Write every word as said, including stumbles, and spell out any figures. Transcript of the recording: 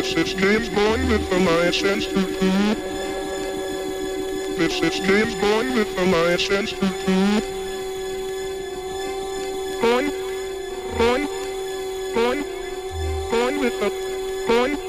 This is James Bond with a license to do. This is James Bond with a license to do. Bond, Bond, Bond, Bond with a, Bond.